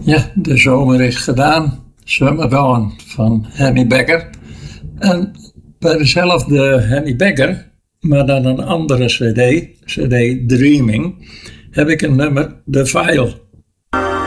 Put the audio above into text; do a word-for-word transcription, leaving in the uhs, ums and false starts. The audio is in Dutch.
Ja, de zomer is gedaan. Summer Dawn van Henny Becker. En bij dezelfde Henny Becker, maar dan een andere cd, cd Dreaming, heb ik een nummer, The File.